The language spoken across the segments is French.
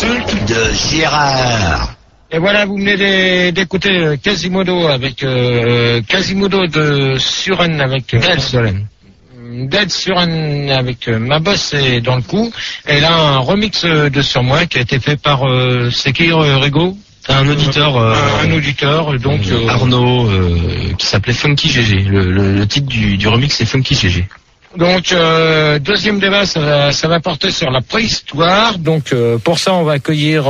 l'insulte de Gérard. Et voilà, vous venez d'écouter Quasimodo avec Quasimodo de Suren avec Dead Suren avec Ma Bosse est dans le coup. Et là, un remix de Sur Moi qui a été fait par c'est qui Rigo? Un auditeur, donc Arnaud, qui s'appelait Funky GG. Le titre du remix c'est Funky GG. Donc deuxième débat, ça va porter sur la préhistoire. Donc pour ça, on va accueillir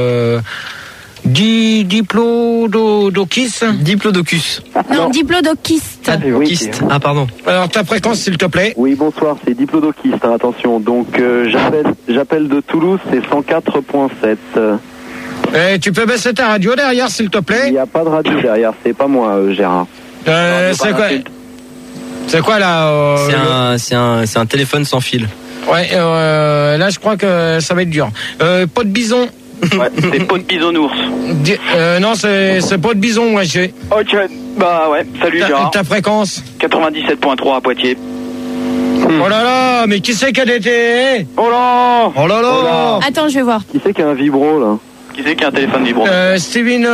Diplodocus. Non, diplodociste. Ah pardon. Alors ta fréquence s'il te plaît. Oui, bonsoir, c'est diplodociste, hein, attention. Donc j'appelle de Toulouse, c'est 104.7. Tu peux baisser ta radio derrière s'il te plaît. Il n'y a pas de radio derrière, c'est pas moi, Gérard. C'est quoi? C'est quoi là C'est un téléphone sans fil. Ouais, là je crois que ça va être dur. Pot de bison. Ouais, c'est pot de bisounours. Non, c'est pot de bison, moi j'ai. Ok, bah ouais, salut Gérard. Ta fréquence 97.3 à Poitiers. Oh là là, mais qui c'est qui a été? Oh là là. Attends, je vais voir. Qui c'est qui a un vibro là? Qui c'est qui a un téléphone vibrant? Steven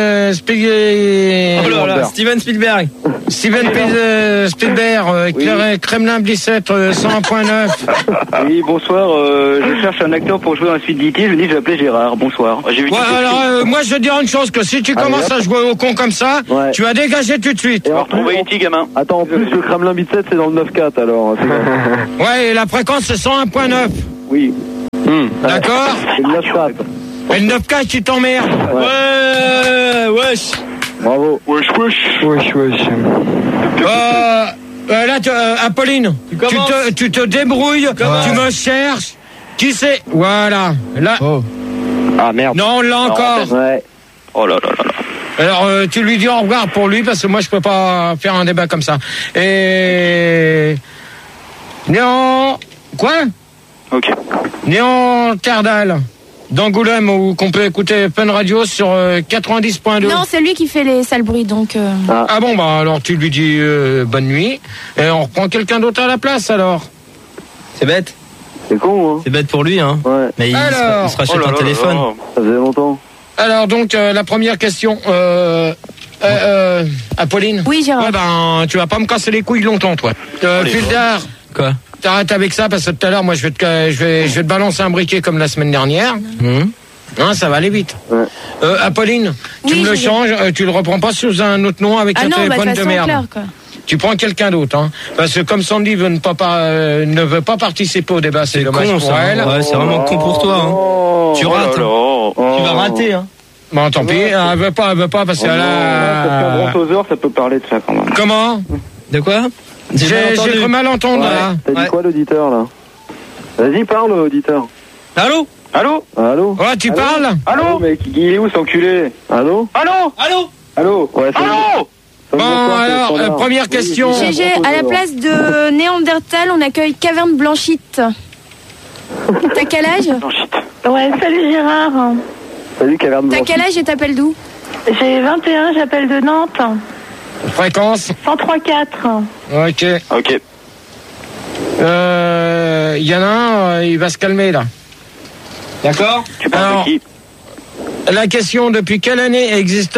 Spielberg. Steven Spielberg, Kremlin Bicêtre 101.9. Oui, bonsoir, je cherche un acteur pour jouer dans la suite d'E.T. Je me dis, je vais appeler Gérard. Bonsoir. Alors, moi, je veux dire une chose, que si tu commences à jouer au con comme ça, tu vas dégager tout de suite. Et on va retrouver E.T. gamin. Attends, en plus, le Kremlin Bicêtre, c'est dans le 9.4, alors. Ouais, et la fréquence, c'est 101.9. Oui. D'accord. C'est le 9.4. Et le 9K qui t'emmerde. Ouais, wesh. Bravo. Wesh. Là, Apolline, tu te débrouilles, tu me cherches. Qui c'est? Voilà. Là. Oh. Ah merde. Non, on l'a encore. Ouais. Oh là. Alors, tu lui dis au revoir pour lui, parce que moi, je peux pas faire un débat comme ça. Et... Néant... Quoi? Ok. Néant Cardal. D'Angoulême, où qu'on peut écouter Fun Radio sur 90.2. Non, c'est lui qui fait les sales bruits, donc... Ah bon, bah alors tu lui dis bonne nuit, et on reprend quelqu'un d'autre à la place, alors. C'est bête. C'est con, hein. C'est bête pour lui, hein. Ouais. Mais il se rachète un téléphone. Ça faisait longtemps. Alors donc, la première question... Apolline. Oui, Gérard. Ouais, ben, tu vas pas me casser les couilles longtemps, toi. Fildar. Quoi? T'arrêtes avec ça, parce que tout à l'heure, moi, je vais te balancer un briquet comme la semaine dernière. Hein, ça va aller vite. Ouais. Apolline, tu me le changes, tu le reprends pas sous un autre nom avec un téléphone de merde. Clair, quoi. Tu prends quelqu'un d'autre, hein. Parce que comme Sandy ne veut pas participer au débat, c'est dommage con, pour ça. elle. Ouais, c'est vraiment con pour toi, hein. Tu rates. Tu vas rater, hein. Bon, tant pis, elle veut pas, parce qu'elle a... Parce qu'un brontosaure, ça peut parler de ça, quand même. Comment? De quoi? J'ai cru mal entendre, là. T'as dit quoi, l'auditeur, là? Vas-y, parle, auditeur. Allô? Ouais, tu parles? Allô? Mais il est où, cet enculé? Allô? Ouais, Allô? Bon, alors, première question. GG, à la place de Néandertal, on accueille Caverne Blanchite. T'as quel âge? Ouais, salut Gérard. Salut, Caverne T'as Blanche. quel âge et t'appelles d'où? J'ai 21, j'appelle de Nantes. Fréquence? 103.4. Ok. Il y en a un, il va se calmer, là. D'accord? Tu parles de qui? La question, depuis quelle année existe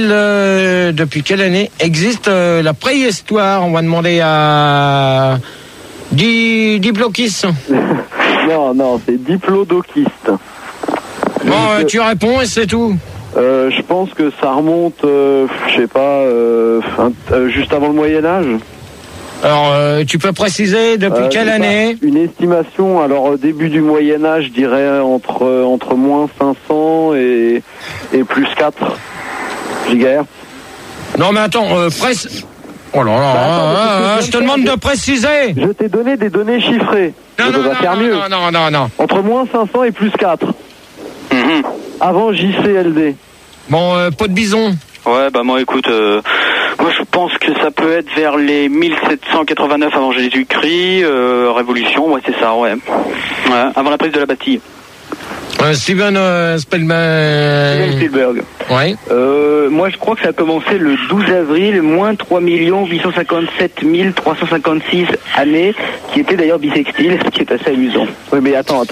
la préhistoire? On va demander à Diplokis. Non, c'est diplodociste. Bon, tu réponds et c'est tout. Je pense que ça remonte, je sais pas, juste avant le Moyen-Âge. Alors, tu peux préciser depuis quelle année? Une estimation, alors début du Moyen-Âge, je dirais entre moins 500 et plus 4 gigahertz. Non, mais attends, Oh là là, je te demande de préciser. Je t'ai donné des données chiffrées. Non. Entre moins 500 et plus 4. Avant JCLD. Bon, pot de bison. Ouais, bah moi écoute, moi je pense que ça peut être vers les 1789 avant Jésus-Christ, Révolution, ouais c'est ça, ouais. Avant la prise de la Bastille. Steven Spielberg. Ouais. Moi, je crois que ça a commencé le 12 avril, moins 3 857 356 années, qui était d'ailleurs bisextile, ce qui est assez amusant. Oui, mais attends.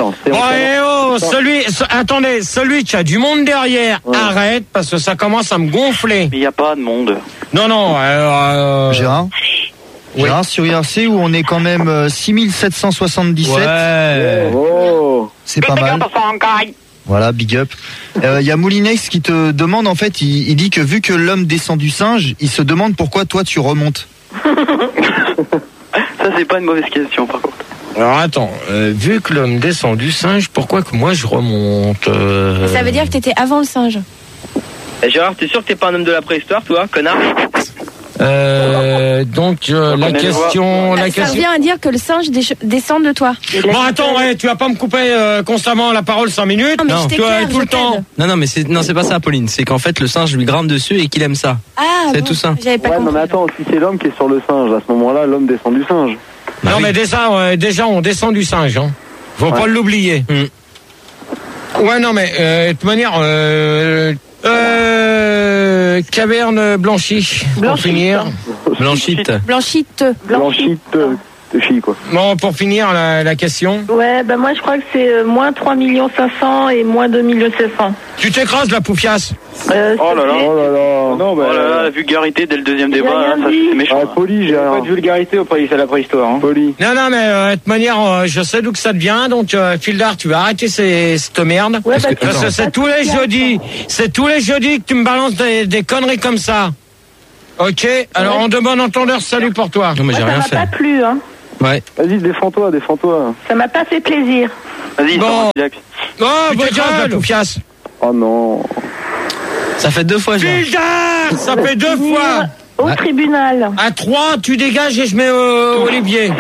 Celui qui a du monde derrière, arrête, parce que ça commence à me gonfler. Mais il n'y a pas de monde. Non, Gérard Gérard, sur IRC, où on est quand même 6777. Ouais. Oh. C'est pas mal. Voilà, big up. Il y a Moulinex qui te demande, en fait, il dit que vu que l'homme descend du singe, il se demande pourquoi toi tu remontes. Ça, c'est pas une mauvaise question, par contre. Alors attends, vu que l'homme descend du singe, pourquoi que moi je remonte Ça veut dire que t'étais avant le singe. Gérard, t'es sûr que t'es pas un homme de la préhistoire, toi, connard? Donc la question. Ça revient à dire que le singe descend de toi. Bon attends, tu vas pas me couper constamment la parole 5 minutes. Non, mais tout le temps. Non, mais c'est pas ça, Pauline. C'est qu'en fait le singe lui grimpe dessus et qu'il aime ça. Ah, c'est bon, tout ça. J'avais pas compris. Non mais attends, si c'est l'homme qui est sur le singe, à ce moment-là, l'homme descend du singe. Bah non oui. Mais déjà on descend du singe. Hein. Faut pas l'oublier. Ouais non mais de toute manière. Caverne blanchie. Pour finir. Blanchite. Quoi. Bon, pour finir la question. Ouais, bah moi je crois que c'est moins 3 500 et moins 2 700. Tu t'écrases la poufiasse. Oh là là. Non, bah, la vulgarité dès le deuxième débat, hein, ça c'est méchant. Poli, j'ai pas de vulgarité à la préhistoire. Hein. Poli. Non, mais de toute manière, je sais d'où que ça devient, donc Fildar, tu vas arrêter cette merde. Ouais, parce que c'est tous les jeudis. C'est tous les jeudis que tu me balances des conneries comme ça. Ok, alors en de bon entendeur, salut pour toi. Non, mais j'ai rien fait. Ça m'a pas plu, hein. Ouais. Vas-y, défends-toi. Ça m'a pas fait plaisir. Vas-y, bon. Jack. Oh, votre gueule, la poufiasse. Oh non. Ça fait 2 fois, Gérard. Fildar, ça fait 2 fois. Au tribunal. À 3, tu dégages et je mets Olivier.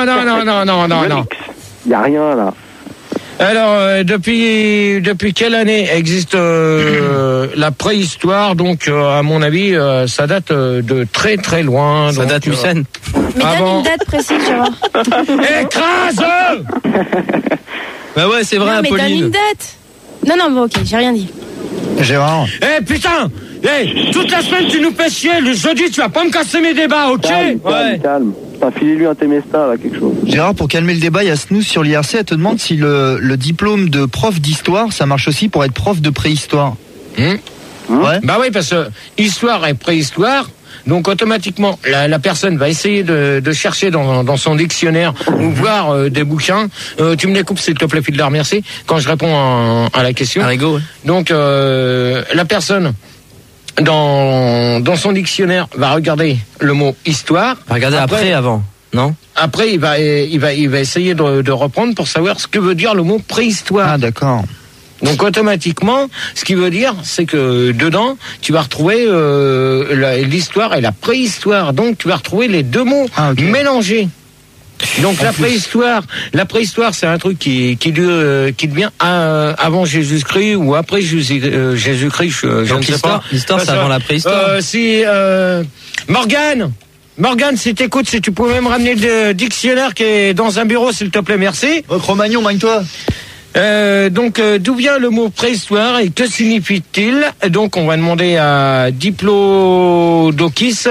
Non. Y a rien là. Alors, depuis quelle année existe la préhistoire? Donc, à mon avis, ça date de très très loin. Ça date Mucène. Mais donne une date précise, Gérard. Écrase. Bah ouais, c'est vrai, non, mais Pauline. donne une date. Non, bon, ok, j'ai rien dit. Gérard. Putain. Toute la semaine tu nous fais chier. Le jeudi, tu vas pas me casser mes débats, ok? Calme. Filez-lui un Temesta, là, quelque chose. Gérard, pour calmer le débat, il y a Snooze sur l'IRC. Elle te demande si le diplôme de prof d'histoire, ça marche aussi pour être prof de préhistoire. Ouais. Bah oui, parce que histoire et préhistoire. Donc automatiquement, la personne va essayer de chercher dans son dictionnaire ou voir des bouquins. Tu me les coupes s'il te plaît, Fildar, merci. Quand je réponds à la question. Arigo, ouais. Donc la personne dans son dictionnaire va regarder le mot histoire. Regardez après, avant, non? Après, il va essayer de reprendre pour savoir ce que veut dire le mot préhistoire. Ah d'accord. Donc automatiquement, ce qui veut dire, c'est que dedans, tu vas retrouver l'histoire et la préhistoire. Donc tu vas retrouver les deux mots mélangés. Donc la préhistoire, c'est un truc qui devient avant Jésus-Christ ou après Jésus-Christ, je ne sais pas. L'histoire, c'est avant la préhistoire. Morgane, si t'écoutes, si tu pouvais me ramener le dictionnaire qui est dans un bureau, s'il te plaît, merci. Cro-Magnon, magne-toi. Donc d'où vient le mot préhistoire et que signifie-t-il? Donc on va demander à Diplodocus.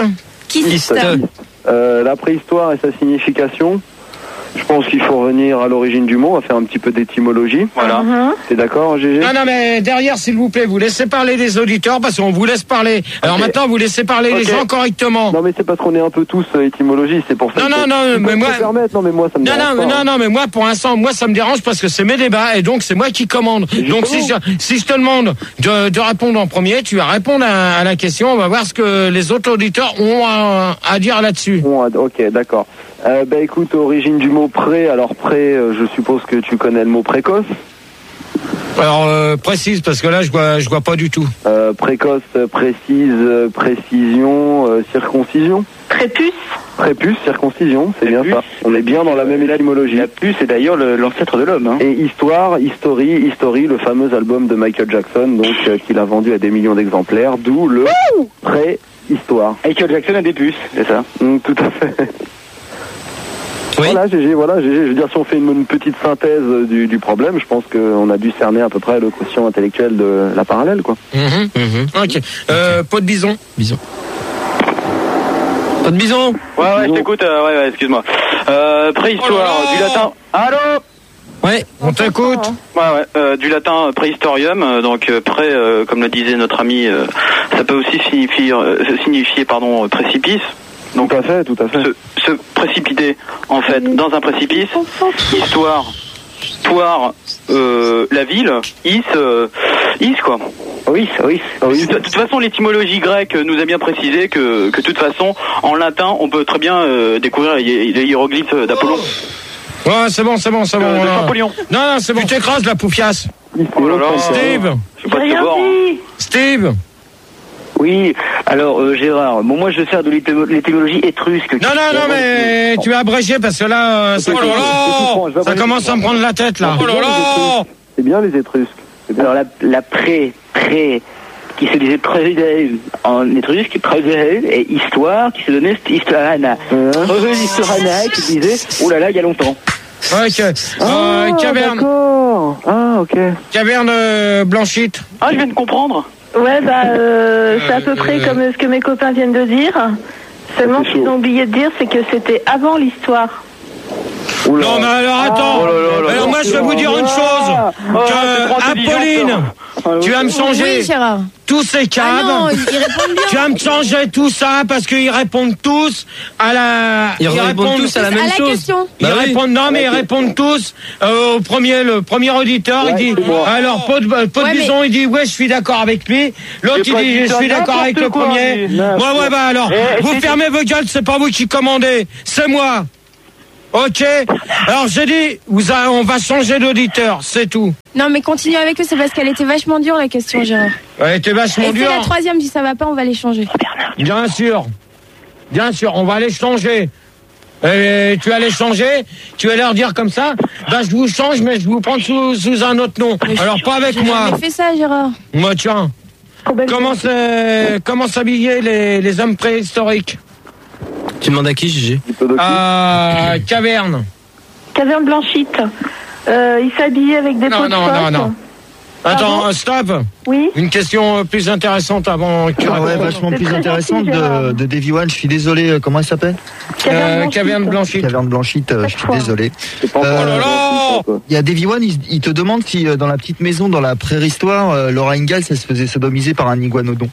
La préhistoire et sa signification. Je pense qu'il faut revenir à l'origine du mot, on va faire un petit peu d'étymologie. Voilà. T'es d'accord, Gégé? Non, mais derrière, s'il vous plaît, vous laissez parler les auditeurs parce qu'on vous laisse parler. Alors maintenant, vous laissez parler les gens correctement. Non, mais c'est parce qu'on est un peu tous étymologie, c'est pour ça. Non, mais moi. Non, mais moi, ça me dérange. Non, mais moi, pour l'instant, ça me dérange parce que c'est mes débats et donc c'est moi qui commande. Donc si je te demande de répondre en premier, tu vas répondre à la question. On va voir ce que les autres auditeurs ont à dire là-dessus. Ok, d'accord. Écoute, origine du mot pré. Alors pré, je suppose que tu connais le mot précoce. Alors précise parce que là je vois pas du tout. Précoce, précise, précision, circoncision. Prépuce, circoncision, c'est bien ça. On est bien dans la même étymologie. La puce est d'ailleurs l'ancêtre de l'homme. Hein. Et History, le fameux album de Michael Jackson, donc qu'il a vendu à des millions d'exemplaires, d'où le préhistoire. Michael Jackson a des puces, c'est ça? Tout à fait. Oui. Voilà, GG. Je veux dire, si on fait une petite synthèse du problème, je pense qu'on a dû cerner à peu près le quotient intellectuel de la parallèle, quoi. Ok. Pot de bison. Pas de bison. Ouais, je t'écoute, excuse-moi. Préhistoire, du latin. Allô? Ouais, on t'écoute. Du latin préhistorium, donc comme le disait notre ami, ça peut aussi signifier précipice. Donc tout à fait. Se précipiter en fait dans un précipice. Histoire, poire, la ville, is quoi. Oui. De toute façon, l'étymologie grecque nous a bien précisé que de toute façon, en latin, on peut très bien découvrir les hiéroglyphes d'Apollon. Ouais, c'est bon. Napoléon. Non, c'est bon. Tu t'écrases la poufiasse. Oh là là. Steve. Je sais pas te voir. Steve. Oui, alors Gérard, moi je sers de l'étymologie étrusque. Non, mais tu as abrégé parce que là, ça commence à me prendre la tête là. C'est bien les Étrusques. Alors la pré qui se disait pré en étrusque, et histoire qui se donnait historana. Historana qui disait oh là là, il y a longtemps. Ok. Caverne. D'accord. Ah, ok. Caverne blanchite. Ah, je viens de comprendre. Ouais, c'est à peu près comme ce que mes copains viennent de dire. Seulement, ce qu'ils ont oublié de dire, c'est que c'était avant l'histoire. Non, mais alors attends. Alors moi, je vais vous dire une chose. Apolline, tu vas me changer tous ces câbles. Tu vas me changer tout ça parce qu'ils répondent tous à la. Ils répondent tous à la même chose. Ils répondent tous le premier auditeur. Il dit alors Pot de Bison, il dit ouais, je suis d'accord avec lui. L'autre il dit je suis d'accord avec le premier. Ouais, alors vous fermez vos gueules, c'est pas vous qui commandez, c'est moi. Ok, alors j'ai dit, on va changer d'auditeur, c'est tout. Non mais continue avec eux, c'est parce qu'elle était vachement dure la question, Gérard. Elle était vachement dure. Et c'est la troisième, si ça va pas, on va les changer. Bien sûr, on va les changer. Et tu vas les changer, tu vas leur dire comme ça, je vous change mais je vous prends sous un autre nom. Alors pas avec moi. J'ai fait ça, Gérard. Moi tiens, comment s'habiller les hommes préhistoriques? Tu demandes à qui, Gigi? Caverne. Caverne blanchite. Il s'habillait avec des pots de phoque. Non. Attends, stop. Oui. Une question plus intéressante avant que... vachement plus intéressante de Davy One. Je suis désolé, comment elle s'appelle? Caverne blanchite. Caverne blanchite, je suis désolé. Il y a Davy One, il te demande si dans la petite maison, dans la préhistoire, Laura Ingalls, elle se faisait sodomiser par un iguanodon.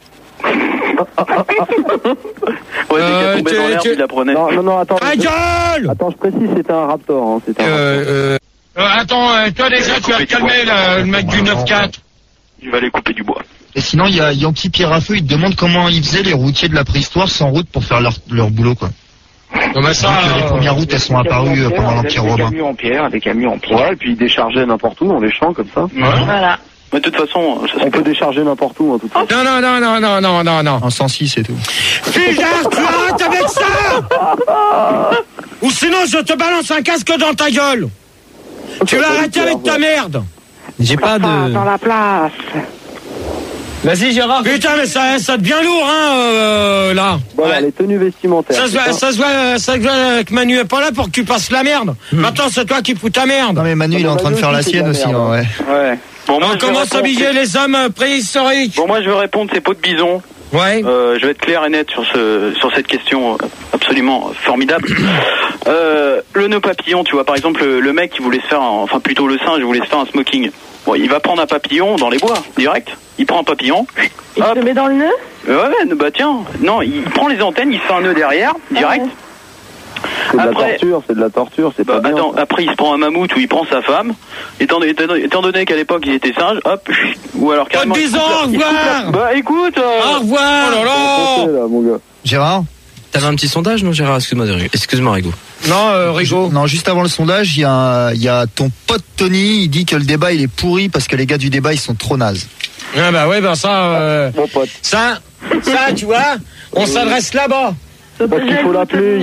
Ouais, dès qu'elle tombait dans l'herbe, il la prenait. Non, attends. Ta gueule! Attends, je précise, c'était un raptor. Attends, toi déjà, tu as calmé le mec du 9-4. Il va aller couper du bois. Et sinon, il y a Yankee Pierre à Feu, il te demande comment ils faisaient les routiers de la préhistoire sans route pour faire leur boulot, quoi. Non, mais ça, les premières routes, elles sont apparues pendant l'Empire romain. Des camions en pierre. Ouais, et puis ils déchargeaient n'importe où dans les champs, comme ça. Ouais. Voilà. Mais de toute façon, on peut décharger n'importe où, en tout cas. Non. En 106 et tout. Figard, tu arrêtes avec ça! Ou sinon, je te balance un casque dans ta gueule! Tu vas arrêter avec ta merde! J'ai pas de... Dans la place. Vas-y, Gérard. Putain, mais ça devient lourd, là. Voilà, les tenues vestimentaires. Ça se voit que Manu est pas là pour que tu passes la merde. Maintenant, c'est toi qui fous ta merde. Non, mais Manu, il est en train de faire la sienne aussi, ouais. Bon, on commence à habiller les hommes préhistoriques. Bon, moi, je veux répondre, c'est Pot de Bison. Ouais. Je vais être clair et net sur cette question absolument formidable. Le nœud papillon, tu vois, par exemple, le mec qui voulait se faire, plutôt le singe voulait se faire un smoking. Bon, il va prendre un papillon dans les bois, direct. Il prend un papillon. Il se met dans le nœud? Ouais, tiens. Non, il prend les antennes, il se fait un nœud derrière, direct. C'est de la torture, c'est pas bien. Attends, après il se prend un mammouth ou il prend sa femme. Étant donné qu'à l'époque il était singe, hop, ou alors carrément. Au revoir. Écoute. Au revoir. Oh là là. Gérard, t'avais un petit sondage, non, Gérard? Excuse-moi, Rigo. Non, Rigo. Non, juste avant le sondage, il y a ton pote Tony, il dit que le débat il est pourri parce que les gars du débat ils sont trop nazes. Ah bah ouais, ça, mon pote. Ça, tu vois, on s'adresse là-bas. Parce qu'il faut l'appeler.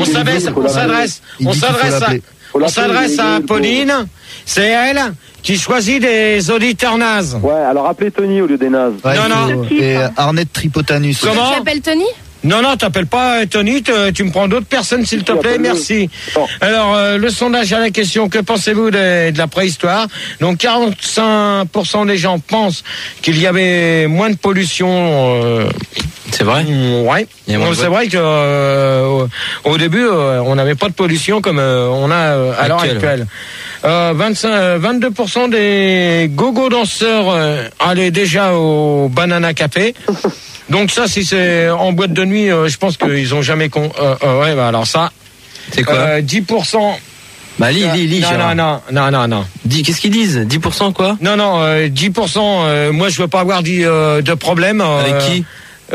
On s'adresse à Pauline. C'est elle qui choisit des auditeurs nazes. Ouais, alors appelez Tony au lieu des nazes. Ouais, non. Et Arnett Tripotanus. Comment? Tu t'appelles Tony? Non, t'appelles pas Tony, tu me prends d'autres personnes s'il te plaît, merci. Non. Alors, le sondage à la question, que pensez-vous de la préhistoire? Donc 45% des gens pensent qu'il y avait moins de pollution. C'est vrai? Ouais. Donc, c'est vrai que au début, on n'avait pas de pollution comme on a à l'heure actuelle. 22% des gogo danseurs allaient déjà au Banana Café. Donc ça, si c'est en boîte de nuit, je pense qu'ils ont jamais ouais, bah alors ça. C'est quoi 10%. Bah lis. Non. Qu'est-ce qu'ils disent? 10% quoi? Non, 10%. Moi, je veux pas avoir de problème. Avec qui?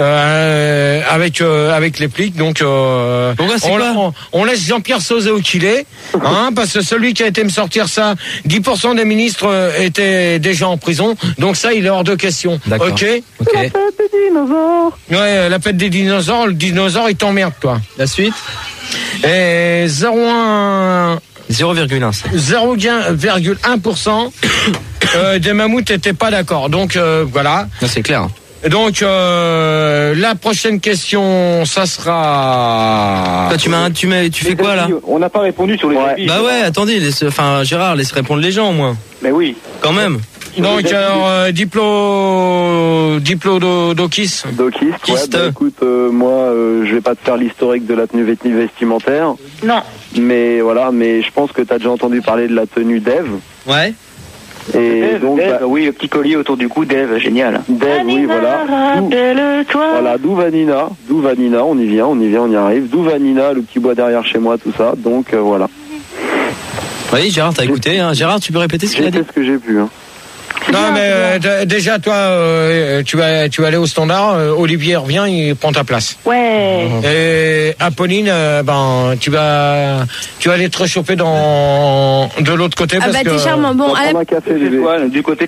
Avec les pliques, donc on laisse Jean-Pierre Sauzet où qu'il est, parce que celui qui a été me sortir ça, 10% des ministres étaient déjà en prison, donc ça il est hors de question. D'accord. Ok. La fête des dinosaures. Ouais, la fête des dinosaures, le dinosaure il t'emmerde toi. La suite? Et 0,1. 0,1%. Des mammouths n'étaient pas d'accord, donc voilà. Non, c'est clair. Donc la prochaine question, ça sera. Toi, tu fais quoi là? On n'a pas répondu sur les avis. Bah ouais, attendez, Gérard, laisse répondre les gens au moins. Mais oui. Quand même. Donc alors Diplodocus. Ouais, bah, écoute, moi je vais pas te faire l'historique de la tenue vestimentaire. Non. Mais voilà, mais je pense que tu as déjà entendu parler de la tenue d'Ève. Ouais. Et Dave, donc Dave, oui, le petit collier autour du cou, Dave, génial. Dave, oui, voilà. Voilà, d'où Vanina, on y vient, on y arrive. D'où Vanina, le petit bois derrière chez moi, tout ça. Donc voilà. Oui, Gérard, t'as écouté, hein. Gérard, tu peux répéter ce qu'il a dit? C'est ce que j'ai pu, hein. Non mais déjà toi tu vas aller au standard, Olivier revient, il prend ta place. Ouais. Et Apolline tu vas aller te réchauffer de l'autre côté parce t'es charmant. Bon, On va prendre un café, bébé. Du côté